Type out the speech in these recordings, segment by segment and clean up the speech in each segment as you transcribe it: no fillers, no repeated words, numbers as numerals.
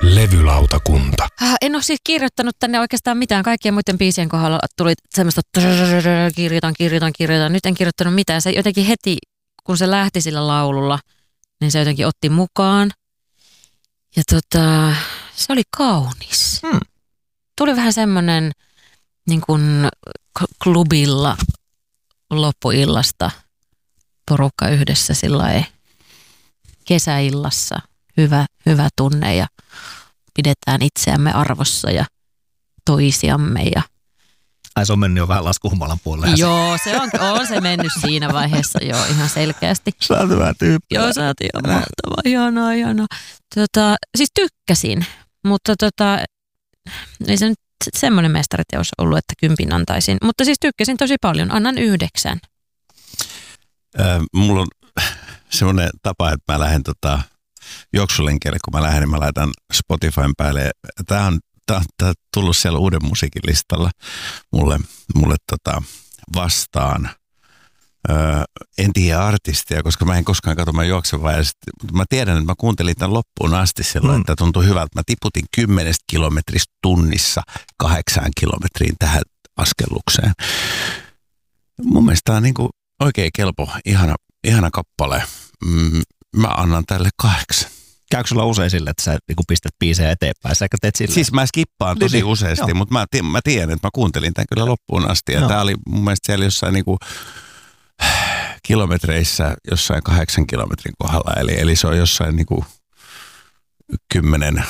Levylautakunta. En ole siis kirjoittanut tänne oikeastaan mitään. Kaikkien muiden biisien kohdalla tuli semmoista kirjoitan. Nyt en kirjoittanut mitään. Se jotenkin heti, kun se lähti sillä laululla, niin se jotenkin otti mukaan. Ja se oli kaunis. Tuli vähän semmoinen niin kuin klubilla loppuillasta porukka yhdessä sillai kesäillassa. Hyvä tunne ja pidetään itseämme arvossa ja toisiamme. Ja ai se on mennyt jo vähän laskuhumalan puolelle. Joo, se on se mennyt siinä vaiheessa jo ihan selkeästi. Sä oot hyvä tyyppi. Joo, sä oot ihan mahtava. Ihanaa. Siis tykkäsin, mutta ei se nyt semmoinen mestariteos ollut, että 10 antaisin. Mutta siis tykkäsin tosi paljon. Annan 9. Mulla on semmoinen tapa, että mä lähden juoksulenkeille, kun mä lähden, niin mä laitan Spotifyn päälle. Tää on tullut siellä uuden musiikin listalla mulle vastaan. En tiedä artistia, koska mä en koskaan katso, mä juoksen vaan. Mä tiedän, että mä kuuntelin tämän loppuun asti silloin, että tuntui hyvältä. Mä tiputin 10 kilometristä tunnissa 8 kilometriin tähän askellukseen. Mun mielestä tää on niinku oikein kelpo, ihana kappale. Mä annan tälle 8. Käykö sulla usein sille, että sä niinku pistät biisejä eteenpäin? Sä teet sille? Siis mä skippaan tosi useasti, mutta mä tiedän, että mä kuuntelin tämän kyllä loppuun asti. Ja tää oli mun mielestä siellä jossain niinku kilometreissä, jossain 8 kilometrin kohdalla. Eli se on jossain niinku 10-15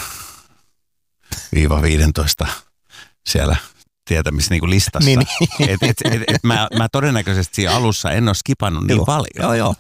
siellä tietämis niinku listassa. Niin. Mä todennäköisesti siinä alussa en ole skipannut niin paljon. Joo.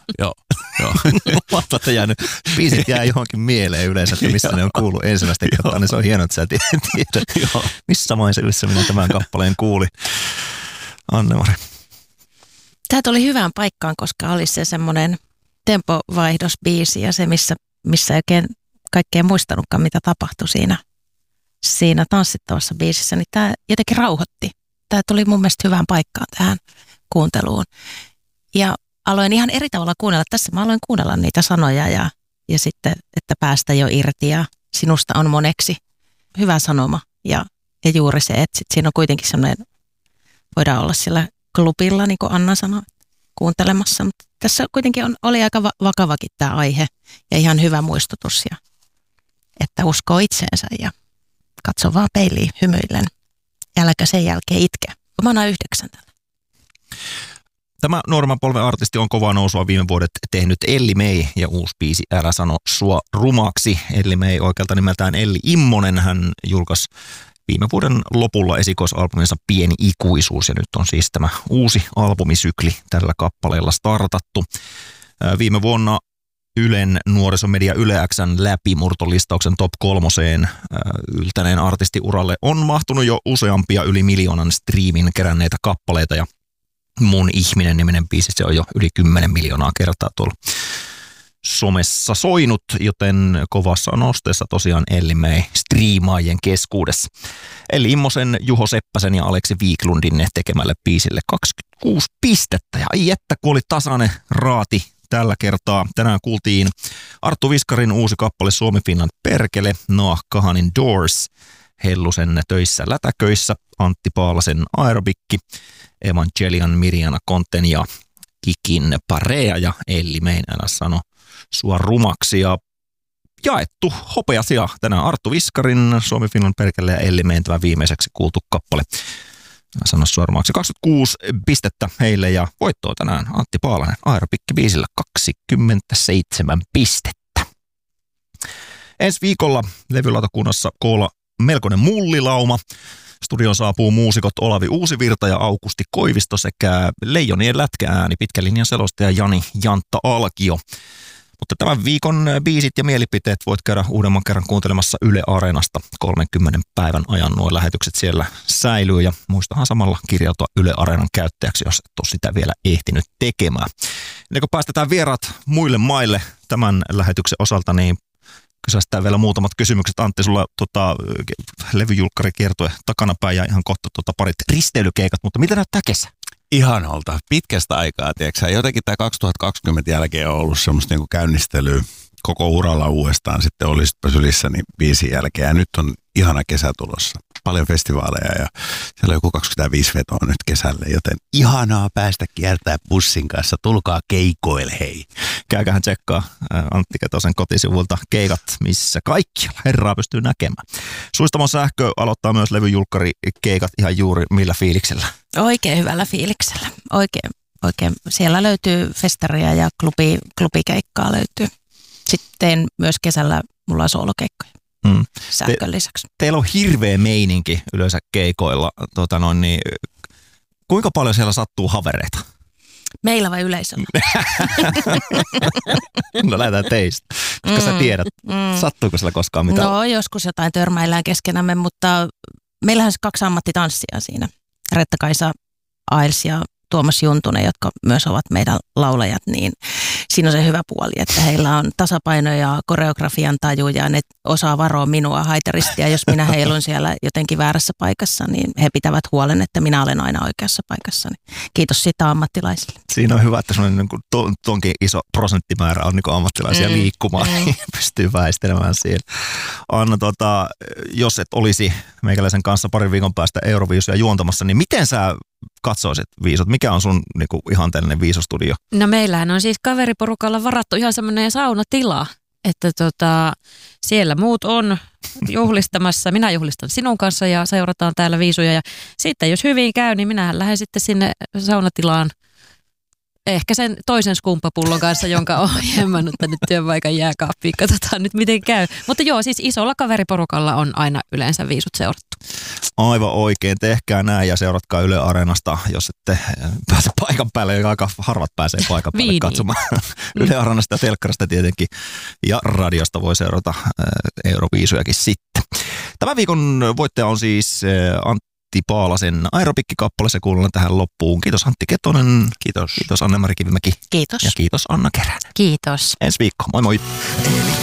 Joo. Jäänyt. Biisit jää johonkin mieleen yleensä, että missä ne on kuullut ensimmäistä kertaa, niin se on hienoa, että sä tiedät, missä maisemissa minä tämän kappaleen kuuli. Anne-Mari. Tämä tuli hyvään paikkaan, koska oli se semmoinen tempovaihdosbiisi ja se, missä ei oikein kaikkea muistanutkaan, mitä tapahtui siinä tanssittavassa biisissä, niin tämä jotenkin rauhoitti. Tämä tuli mun mielestä hyvään paikkaan tähän kuunteluun. Ja aloin ihan eri tavalla kuunnella. Tässä mä aloin kuunnella niitä sanoja ja sitten, että päästä jo irti ja sinusta on moneksi. Hyvä sanoma ja juuri se, että sit siinä on kuitenkin semmoinen, voidaan olla siellä klubilla, niin kuin Anna sanoi, kuuntelemassa. Mutta tässä kuitenkin oli aika vakavakin tämä aihe ja ihan hyvä muistutus, ja, että uskoo itseensä ja katso vaan peiliin hymyillen. Äläkä sen jälkeen itke. Mä annan 9 tällä. Tämä nuoremman polven artisti on kovaa nousua viime vuodet tehnyt Elli May ja uusi biisi Älä sano sua rumaksi. Elli May oikealta nimeltään Elli Immonen. Hän julkaisi viime vuoden lopulla esikoisalbuminsa Pieni ikuisuus ja nyt on siis tämä uusi albumisykli tällä kappaleella startattu. Viime vuonna Ylen nuorisomedia Yle X:n läpimurtolistauksen top 3 yltäneen artistiuralle on mahtunut jo useampia yli 1 miljoonan striimin keränneitä kappaleita ja Mun ihminen -niminen biisi, se on jo yli 10 miljoonaa kertaa tuolla somessa soinut, joten kovassa nosteessa tosiaan Elli May striimaajien keskuudessa. Elli Immosen, Juho Seppäsen ja Aleksi Wiklundin tekemälle biisille 26 pistettä. Ja ai että, kun oli tasainen raati tällä kertaa. Tänään kuultiin Arttu Viskarin uusi kappale Suomi Finland perkele, Noah Kahanin Doors, Hellusen Töissä lätäköissä, Antti Paalasen Aerobikki, Evangelian Mirjana Konten ja Kikin Parea ja Elli May Älä sano sua rumaksi. Ja jaettu hopeasia tänään Arttu Viskarin Suomi Finland perkele ja Elli Mayn tämä viimeiseksi kuultu kappale. Sano sua rumaksi 26 pistettä heille ja voittoa tänään Antti Paalanen Aerobikki biisillä 27 pistettä. Ensi viikolla levylautakunnassa koolla melkoinen mullilauma. Studioon saapuu muusikot Olavi Uusivirta ja Aukusti Koivisto sekä Leijonien lätkäääni pitkän linjan selostaja Jani Jantta Alkio. Mutta tämän viikon biisit ja mielipiteet voit käydä uudemman kerran kuuntelemassa Yle Areenasta 30 päivän ajan. Nuo lähetykset siellä säilyy ja muistahan samalla kirjautua Yle Areenan käyttäjäksi, jos et ole sitä vielä ehtinyt tekemään. Ennen kuin päästetään vieraat muille maille tämän lähetyksen osalta, niin kysästään vielä muutamat kysymykset. Antti, sulla levyjulkkari kiertue takanapäin ja ihan kohta parit risteilykeikat, mutta mitä näyttää kesä? Ihanolta, pitkästä aikaa, tiedätkö? Jotenkin tämä 2020 jälkeen on ollut semmoista niinku käynnistelyä koko uralla uudestaan sitten Olisitpa sylissä niin biisin jälkeen. Ja nyt on ihana kesä tulossa. Paljon festivaaleja ja siellä on joku 25 vetoa nyt kesälle, joten ihanaa päästä kiertää bussin kanssa. Tulkaa keikoille, hei. Käykähän tsekkaa Antti Ketosen kotisivulta keikat, missä kaikkialla herraa pystyy näkemään. Suistamon sähkö aloittaa myös levyjulkkarikeikat ihan juuri millä fiiliksellä? Oikein hyvällä fiiliksellä. Oikein. Siellä löytyy festaria ja klubikeikkaa löytyy. Sitten myös kesällä mulla on soolokeikkoja sähkön lisäksi. Teillä on hirveä meininki yleensä keikoilla. Kuinka paljon siellä sattuu havereita? Meillä vai yleisöllä? No lähdetään teistä, koska sä tiedät. Sattuuko siellä koskaan mitään? No joskus jotain törmäillään keskenämme, mutta meillähän on 2 ammattitanssia siinä. Retta-Kaisa Ails ja Tuomas Juntunen, jotka myös ovat meidän laulajat, niin siinä on se hyvä puoli, että heillä on tasapaino ja koreografian taju ja ne osaa varoa minua haitaristi. Ja jos minä heilun siellä jotenkin väärässä paikassa, niin he pitävät huolen, että minä olen aina oikeassa paikassa. Kiitos siitä ammattilaisille. Siinä on hyvä, että tonkin iso prosenttimäärä on niin ammattilaisia liikkumaan, niin pystyy väistelemään siellä. Anna, jos et olisi meikäläisen kanssa parin viikon päästä Euroviisuja juontamassa, niin miten sä katsoisit viisot? Mikä on sun ihanteellinen viisostudio? No meillähän on siis kaveriporukalla varattu ihan semmoinen saunatila, että siellä muut on juhlistamassa. Minä juhlistan sinun kanssa ja seurataan täällä viisuja. Ja sitten jos hyvin käy, niin minähän lähden sitten sinne saunatilaan ehkä sen toisen skumppapullon kanssa, jonka olen jemmannut tänne työpaikan jääkaappiin. Katsotaan nyt miten käy. Mutta joo, siis isolla kaveriporukalla on aina yleensä viisut seurattu. Aivan oikein. Tehkää näin ja seuratkaa Yle Areenasta, jos ette pääse paikan päälle. Aika harvat pääsee paikan päälle katsomaan. Yle Areenasta ja telkkarista tietenkin. Ja radiosta voi seurata Euroviisujakin sitten. Tämän viikon voittaja on siis Antti Paalasen Aerobikki-kappale. Se kuullaan tähän loppuun. Kiitos Antti Ketonen. Kiitos. Kiitos Anne-Mari Kivimäki. Kiitos. Ja kiitos Anna Keränen. Kiitos. Ensi viikko. Moi moi.